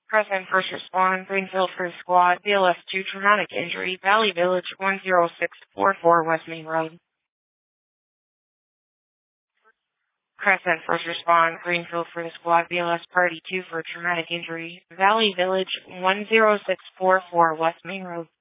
Present first respond, Greenfield First Squad, BLS 2 traumatic injury, Valley Village 10644 West Main Road. Crescent first respond, Greenfield First Squad, BLS Party 2 for traumatic injury, Valley Village 10644 West Main Road.